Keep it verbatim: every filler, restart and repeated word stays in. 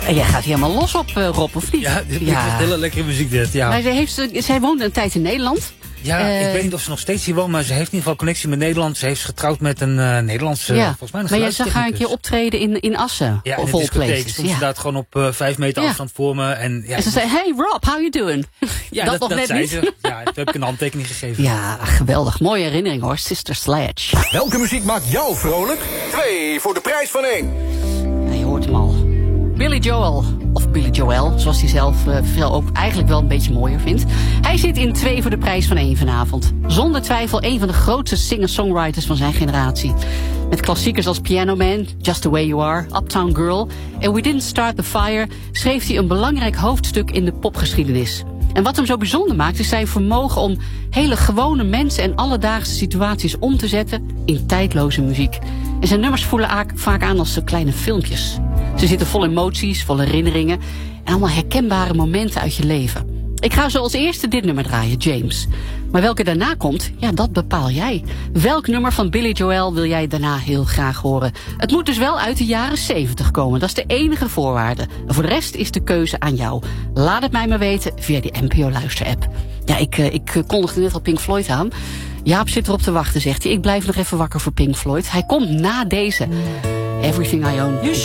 En jij gaat helemaal los op, uh, Rob, of niet? Ja, dit ja. is hele lekkere muziek dit, ja. Maar zij, heeft, zij woonde een tijd in Nederland. Ja, uh, ik weet niet of ze nog steeds hier woont, maar ze heeft in ieder geval connectie met Nederland. Ze heeft getrouwd met een uh, Nederlandse, ja. volgens mij een Maar jij zag haar een keer optreden in, in Assen. Ja, of in de discotheek. Ze stond ja. ze daar gewoon op uh, vijf meter ja. afstand voor me. En, ja, en ze zei, hey Rob, how you doing? Ja, dat, dat, dat zei niet. Ze. Ja, toen heb ik een handtekening gegeven. Ja, geweldig. Mooie herinnering hoor, Sister Sledge. Welke muziek maakt jou vrolijk? Twee voor de prijs van één. Ja, je hoort hem al. Billy Joel, of Billy Joel, zoals hij zelf uh, veel ook eigenlijk wel een beetje mooier vindt. Hij zit in twee voor de prijs van één vanavond. Zonder twijfel een van de grootste singer-songwriters van zijn generatie. Met klassiekers als Piano Man, Just the Way You Are, Uptown Girl en We Didn't Start the Fire schreef hij een belangrijk hoofdstuk in de popgeschiedenis. En wat hem zo bijzonder maakt is zijn vermogen om hele gewone mensen en alledaagse situaties om te zetten in tijdloze muziek. En zijn nummers voelen vaak aan als kleine filmpjes. Ze zitten vol emoties, vol herinneringen en allemaal herkenbare momenten uit je leven. Ik ga zo als eerste dit nummer draaien, James. Maar welke daarna komt, ja, dat bepaal jij. Welk nummer van Billy Joel wil jij daarna heel graag horen? Het moet dus wel uit de jaren zeventig komen. Dat is de enige voorwaarde. En voor de rest is de keuze aan jou. Laat het mij maar weten via die N P O Luister-app. Ja, ik, ik kondigde net al Pink Floyd aan. Jaap zit erop te wachten, zegt hij. Ik blijf nog even wakker voor Pink Floyd. Hij komt na deze. Everything I Own.